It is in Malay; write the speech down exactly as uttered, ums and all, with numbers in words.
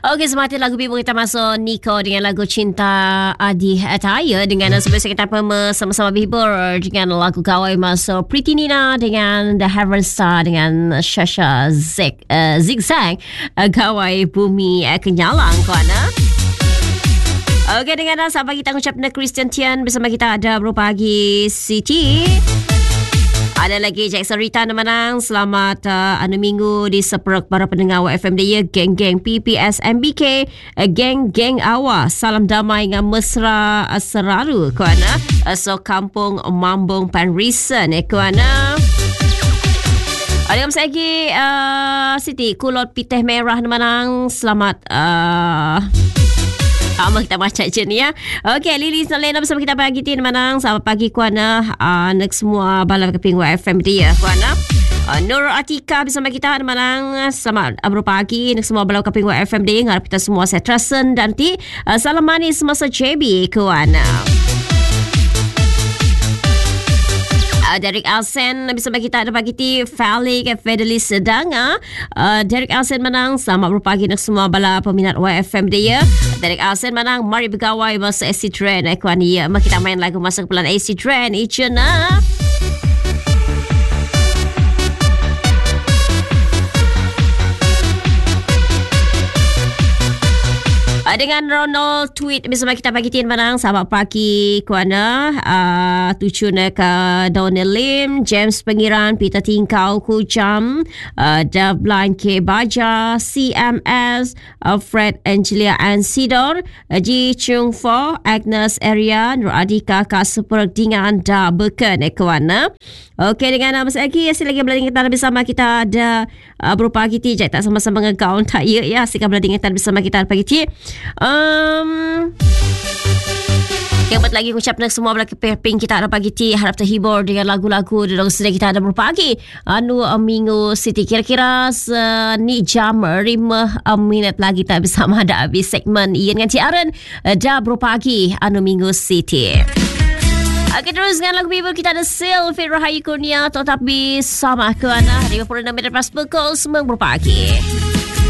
Okey, semati lagu Bibu kita masuk Nico dengan lagu Cinta Adi Ataya dengan sebelum kita sama-sama bibur dengan lagu Kawai masuk Pretty Nina dengan The Heaven Star dengan Shasha Zig, uh, Zigzag uh, Kawai Bumi uh, Kenyalang kuana. Okey, dengan sahabat kita ucapkan Christian Tian bersama kita ada Bro Pagi City. Ada lagi Jackson Rita menang. Selamat uh, anu minggu di seperuk para pendengar F M dia. Geng-geng P P S M B K, uh, geng-geng awas. Salam damai dengan mesra uh, seraru kuana. Uh, so kampung Mambung Penrisen eh kuana. Ada yang lagi uh, Siti Kulot Pitih Merah menang. Selamat uh, Lama kita baca je ni ya. Okey, Lily Selena bersama kita pagi tin menang. Selamat pagi kuana. Anak uh, semua bala keping F M dia kuana. Uh, Nur Atika bersama kita menang. Selamat uh, pagi nak semua bala keping F M dia. Ngarap kita semua saya trasen dan ti uh, salam manis masa J B kuana. Uh, Derek Alsen bersama kita ada pagi ti. Falik Fedelis Sedanga. uh, Derek Alsen menang. Selamat berpagi nak semua bala peminat Y F M dia. Derek Alsen menang. Mari bergawai masa Acid Rain eh kuan ya. Mari kita main lagu masa kepulan Acid Rain Icena. Dengan Ronald tweet bersama kita pagi tin menang. Selamat pagi kuana. uh, Tucuna ke Donald Lim, James Pengiran, Peter Tingkau Kujam, uh, Devline K Baja, C M S, uh, Fred Angelia Ansidor, uh, Ji Chung Fo, Agnes Area, Nur Adika Kasper dengan Da Beken eh kuana. Okey, dengan nama saya lagi Asyik lagi berada kita bersama kita ada uh, berupa kita je tak sama-sama ngegaun tak ya ya asyik berada kita bersama kita pagi ti. Um, yang buat lagi ucap nak semua belakang ping kita ada pagi ti harap terhibur dengan lagu-lagu dalam sedang kita ada berpagi anu uh, minggu Siti kira-kira uh, ni jam lima uh, minit lagi tak bersama ada habis segmen Ian dengan Ciaran uh, dah berpagi anu minggu Siti. Okey, terus dengan lagu Bible kita ada Sylvie Rahayu Kurnia tetap bersama ke anak lima puluh enam minit lepas pukul sembilan berpagi.